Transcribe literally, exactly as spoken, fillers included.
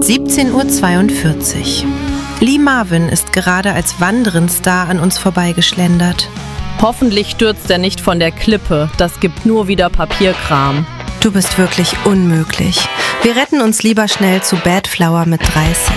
siebzehn Uhr zweiundvierzig. Lee Marvin ist gerade als Wanderenstar an uns vorbeigeschlendert. Hoffentlich stürzt er nicht von der Klippe. Das gibt nur wieder Papierkram. Du bist wirklich unmöglich. Wir retten uns lieber schnell zu Bad Flower mit dreißig.